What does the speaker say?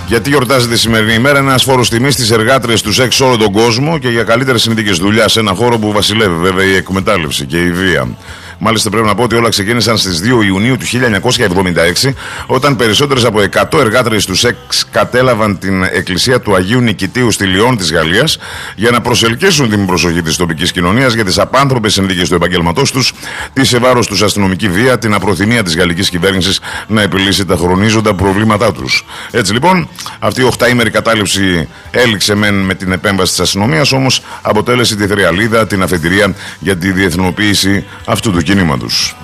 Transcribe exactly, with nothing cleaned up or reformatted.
Γιατί γιορτάζεται η σημερινή ημέρα? Ένας φόρος τιμής στις εργάτριες του σεξ σε όλο τον κόσμο και για καλύτερες συνθήκες δουλειάς σε ένα χώρο που βασιλεύει βέβαια η εκμετάλλευση και η βία. Μάλιστα πρέπει να πω ότι όλα ξεκίνησαν στις δύο Ιουνίου του χίλια εννιακόσια εβδομήντα έξι, όταν περισσότερες από εκατό εργάτριες του σεξ κατέλαβαν την εκκλησία του Αγίου Νικητίου στη Λιόν της Γαλλίας για να προσελκύσουν την προσοχή της τοπικής κοινωνίας για τις απάνθρωπες συνθήκες του επαγγέλματός τους, τη σε βάρος τους αστυνομική βία, την απροθυμία της γαλλικής κυβέρνησης να επιλύσει τα χρονίζοντα προβλήματά τους. Έτσι λοιπόν, αυτή η οχταήμερη κατάληψη έληξε μεν με την επέμβαση της αστυνομίας, όμως αποτέλεσε τη θριαλίδα, την αφετηρία για τη διεθνοποίηση αυτού του κινήματος.